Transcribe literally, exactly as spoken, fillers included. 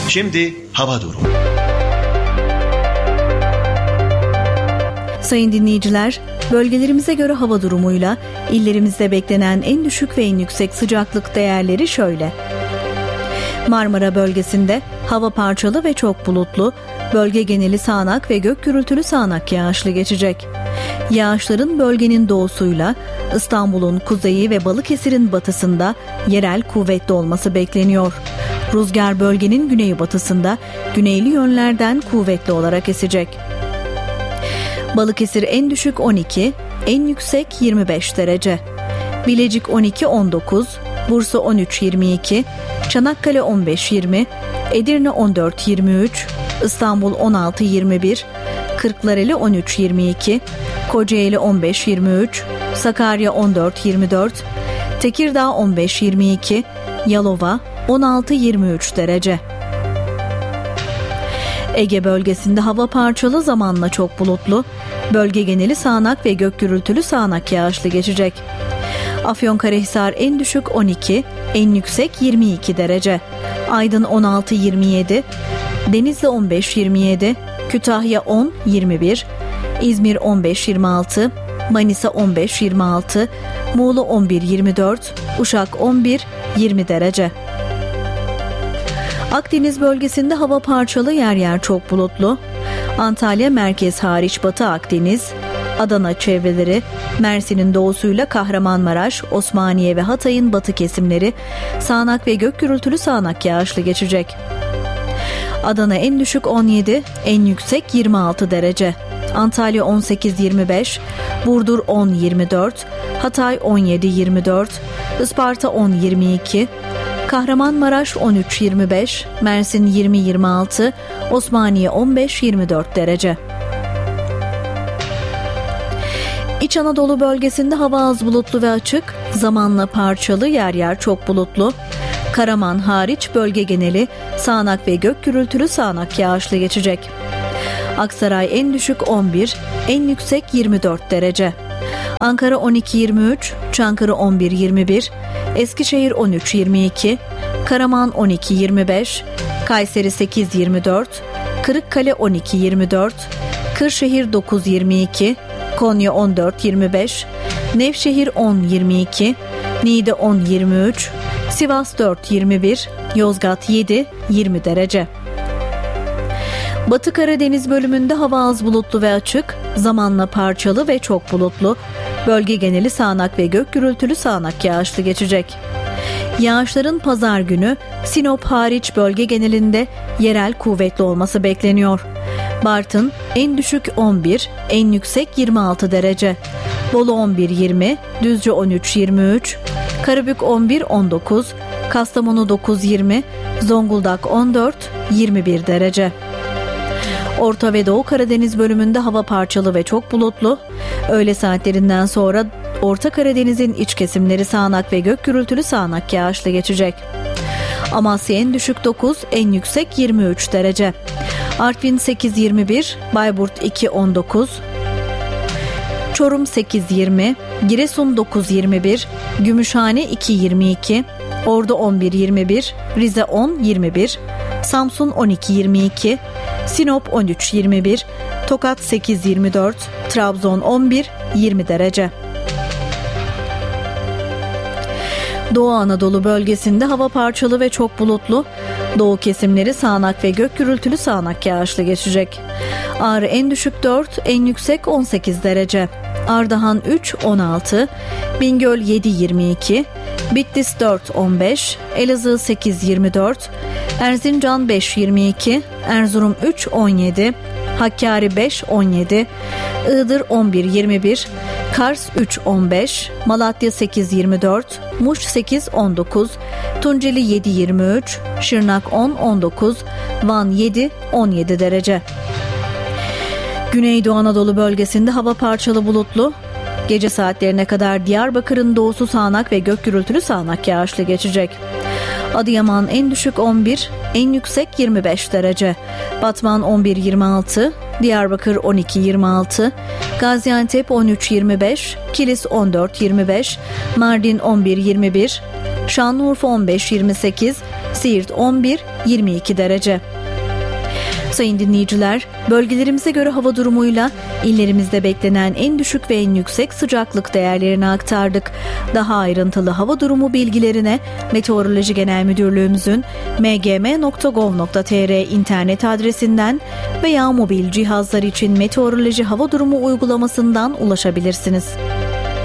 Şimdi hava durumu. Sayın dinleyiciler, bölgelerimize göre hava durumuyla illerimizde beklenen en düşük ve en yüksek sıcaklık değerleri şöyle. Marmara bölgesinde hava parçalı ve çok bulutlu, bölge geneli sağanak ve gök gürültülü sağanak yağışlı geçecek. Yağışların bölgenin doğusuyla İstanbul'un kuzeyi ve Balıkesir'in batısında yerel kuvvetli olması bekleniyor. Rüzgar bölgenin güneybatısında güneyli yönlerden kuvvetli olarak esecek. Balıkesir en düşük on iki, en yüksek yirmi beş derece. Bilecik on iki on dokuz, Bursa on üç yirmi iki, Çanakkale on beş yirmi, Edirne on dört yirmi üç, İstanbul on altı yirmi bir, Kırklareli on üç yirmi iki, Kocaeli on beş yirmi üç, Sakarya on dört yirmi dört, Tekirdağ on beş yirmi iki, Yalova on altı yirmi üç derece. Ege bölgesinde hava parçalı, zamanla çok bulutlu, bölge geneli sağanak ve gök gürültülü sağanak yağışlı geçecek. Afyonkarahisar en düşük on iki, en yüksek yirmi iki derece. Aydın on altı yirmi yedi, Denizli on beş yirmi yedi, Kütahya on yirmi bir, İzmir on beş yirmi altı, Manisa on beş yirmi altı, Muğla on bir yirmi dört, Uşak on bir yirmi derece. Akdeniz bölgesinde hava parçalı, yer yer çok bulutlu. Antalya merkez hariç Batı Akdeniz, Adana çevreleri, Mersin'in doğusuyla Kahramanmaraş, Osmaniye ve Hatay'ın batı kesimleri sağanak ve gök gürültülü sağanak yağışlı geçecek. Adana en düşük on yedi, en yüksek yirmi altı derece. Antalya on sekiz yirmi beş, Burdur on yirmi dört, Hatay on yedi yirmi dört, Isparta on yirmi iki, Kahramanmaraş on üç yirmi beş, Mersin yirmi yirmi altı, Osmaniye on beş yirmi dört derece. İç Anadolu bölgesinde hava az bulutlu ve açık, zamanla parçalı, yer yer çok bulutlu. Karaman hariç bölge geneli sağanak ve gök gürültülü sağanak yağışlı geçecek. Aksaray en düşük on bir, en yüksek yirmi dört derece. Ankara on iki yirmi üç, Çankırı on bir yirmi bir, Eskişehir on üç yirmi iki, Karaman on iki yirmi beş, Kayseri sekiz yirmi dört, Kırıkkale on iki yirmi dört, Kırşehir dokuz yirmi iki, Konya on dört yirmi beş, Nevşehir on yirmi iki, Niğde on yirmi üç, Sivas dört yirmi bir, Yozgat yedi yirmi derece. Batı Karadeniz bölümünde hava az bulutlu ve açık, zamanla parçalı ve çok bulutlu, bölge geneli sağanak ve gök gürültülü sağanak yağışlı geçecek. Yağışların pazar günü Sinop hariç bölge genelinde yerel kuvvetli olması bekleniyor. Bartın en düşük on bir, en yüksek yirmi altı derece. Bolu on bir yirmi, Düzce on üç yirmi üç, Karabük on bir on dokuz, Kastamonu dokuz yirmi, Zonguldak on dört yirmi bir derece. Orta ve Doğu Karadeniz bölümünde hava parçalı ve çok bulutlu. Öğle saatlerinden sonra Orta Karadeniz'in iç kesimleri sağanak ve gök gürültülü sağanak yağışlı geçecek. Amasya en düşük dokuz, en yüksek yirmi üç derece. Artvin sekiz yirmi bir, Bayburt iki on dokuz, Çorum sekiz yirmi, Giresun dokuz yirmi bir, Gümüşhane iki yirmi iki, Ordu on bir yirmi bir, Rize on yirmi bir, Samsun on iki yirmi iki, Sinop on üç yirmi bir, Tokat sekiz yirmi dört, Trabzon on bir yirmi derece. Doğu Anadolu bölgesinde hava parçalı ve çok bulutlu. Doğu kesimleri sağanak ve gök gürültülü sağanak yağışlı geçecek. Ağrı en düşük dört, en yüksek on sekiz derece. Ardahan üç on altı, Bingöl yedi yirmi iki, Bitlis dört on beş, Elazığ sekiz yirmi dört, Erzincan beş yirmi iki, Erzurum üç on yedi, Hakkari beş on yedi, Iğdır on bir yirmi bir, Kars üç on beş, Malatya sekiz yirmi dört, Muş sekiz on dokuz, Tunceli yedi yirmi üç, Şırnak on on dokuz, Van yedi on yedi derece. Güneydoğu Anadolu bölgesinde hava parçalı bulutlu. Gece saatlerine kadar Diyarbakır'ın doğusu sağanak ve gök gürültülü sağanak yağışlı geçecek. Adıyaman en düşük on bir, en yüksek yirmi beş derece. Batman on bir yirmi altı, Diyarbakır on iki yirmi altı, Gaziantep on üç yirmi beş, Kilis on dört yirmi beş, Mardin on bir yirmi bir, Şanlıurfa on beş yirmi sekiz, Siirt on bir yirmi iki derece. Sayın dinleyiciler, bölgelerimize göre hava durumuyla illerimizde beklenen en düşük ve en yüksek sıcaklık değerlerini aktardık. Daha ayrıntılı hava durumu bilgilerine Meteoroloji Genel Müdürlüğümüzün m g m nokta gov nokta t r internet adresinden veya mobil cihazlar için meteoroloji hava durumu uygulamasından ulaşabilirsiniz.